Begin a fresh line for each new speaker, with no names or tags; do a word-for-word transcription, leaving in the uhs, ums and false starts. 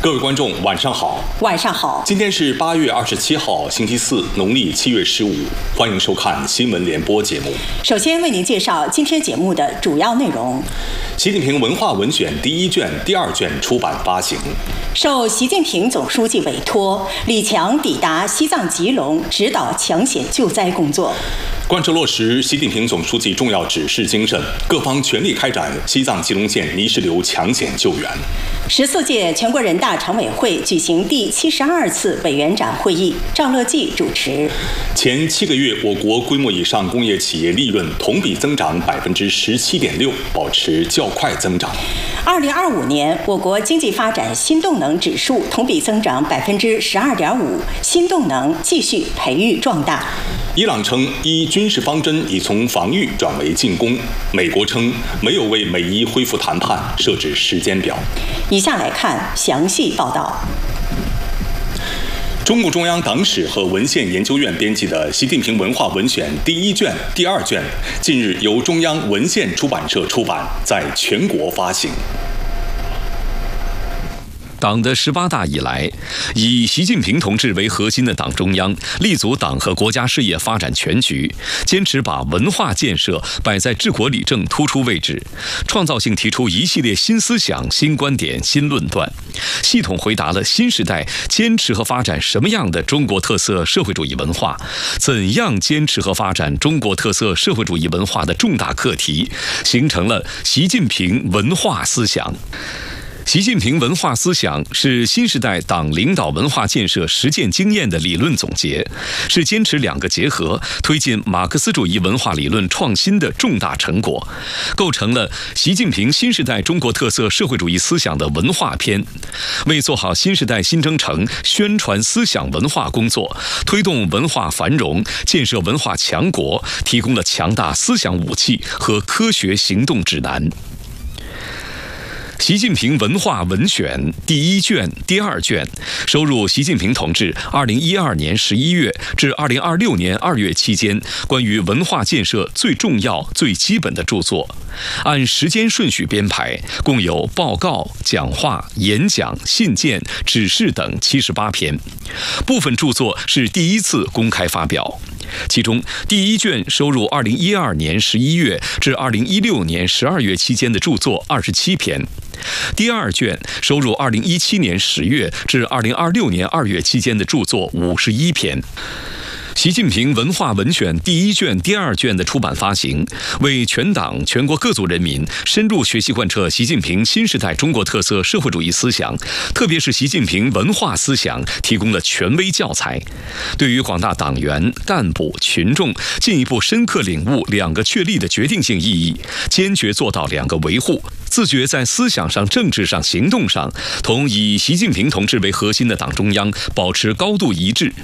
各位观众，晚上好。
晚上好。
今天是八月二十七号，星期四，农历七月十五。欢迎收看新闻联播节目。
首先为您介绍今天节目的主要内容。
习近平文化文选第一卷、第二卷出版发行。
受习近平总书记委托，李强抵达西藏吉隆，指导抢险救灾工作。
贯彻落实习近平总书记重要指示精神，各方全力开展西藏吉隆县泥石流抢险救援。
十四届全国人大常委会举行第七十二次委员长会议，赵乐际主持。
前七个月，我国规模以上工业企业利润同比增长百分之十七点六，保持较快增长。
二零二五年，我国经济发展新动能指数同比增长百分之十二点五，新动能继续培育壮大。
伊朗称一军事方针已从防御转为进攻，美国称没有为美伊恢复谈判设置时间表。
以下来看详细报道。
中共中央党史和文献研究院编辑的《习近平文化文选》第一卷、第二卷，近日由中央文献出版社出版，在全国发行。
党的十八大以来，以习近平同志为核心的党中央立足党和国家事业发展全局，坚持把文化建设摆在治国理政突出位置，创造性提出一系列新思想、新观点、新论断，系统回答了新时代坚持和发展什么样的中国特色社会主义文化，怎样坚持和发展中国特色社会主义文化的重大课题，形成了习近平文化思想。习近平文化思想是新时代党领导文化建设实践经验的理论总结，是坚持两个结合，推进马克思主义文化理论创新的重大成果，构成了习近平新时代中国特色社会主义思想的文化篇，为做好新时代新征程宣传思想文化工作，推动文化繁荣、建设文化强国，提供了强大思想武器和科学行动指南。习近平文化文选第一卷、第二卷收入习近平同志二零一二年十一月至二零二六年二月期间关于文化建设最重要、最基本的著作，按时间顺序编排，共有报告、讲话、演讲、信件、指示等七十八篇，部分著作是第一次公开发表。其中，第一卷收入二零一二年十一月至二零一六年十二月期间的著作二十七篇，第二卷收入二零一七年十月至二零二六年二月期间的著作五十一篇。习近平文化文选第一卷、第二卷的出版发行，为全党全国各族人民深入学习贯彻习近平新时代中国特色社会主义思想，特别是习近平文化思想提供了权威教材，对于广大党员、干部、群众进一步深刻领悟两个确立的决定性意义，坚决做到两个维护，自觉在思想上、政治上、行动上同以习近平同志为核心的党中央保持高度一致，